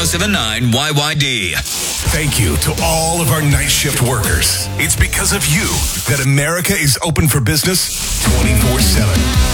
1079 YYD. Thank you to all of our night shift workers. It's because of you that America is open for business 24/7.